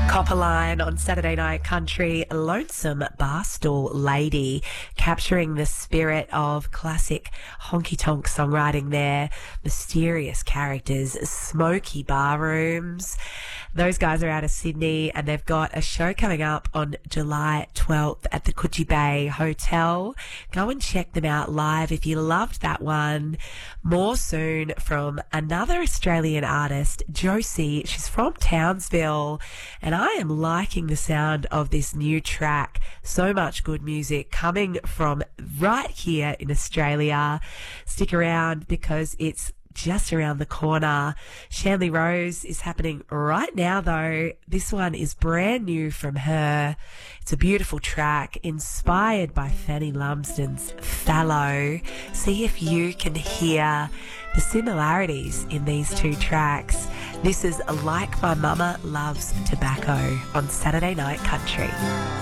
Copperline on Saturday Night Country, Lonesome Barstool Lady, capturing the spirit of classic honky-tonk songwriting there, mysterious characters, smoky bar rooms. Those guys are out of Sydney and they've got a show coming up on July 12th at the Coogee Bay Hotel. Go and check them out live if you loved that one. More soon from another Australian artist, Josie. She's from Townsville, and I am liking the sound of this new track. So much good music coming from right here in Australia. Stick around because it's just around the corner. Shanley Rose is happening right now though. This one is brand new from her. It's a beautiful track inspired by Fanny Lumsden's Fallow. See if you can hear the similarities in these two tracks. This is Like My Mama Loves Tobacco on Saturday Night Country.